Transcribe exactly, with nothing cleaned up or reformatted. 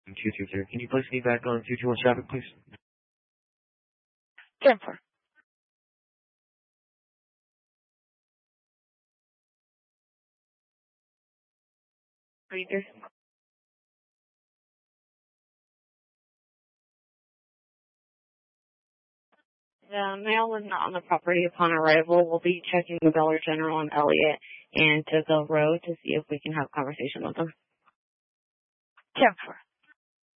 two two zero. Can you place me back on two two one traffic, please? ten four. Reader. The male was not on the property upon arrival. We'll be checking the Dollar General and Elliott and Tisdale Road to see if we can have a conversation with them. ten four.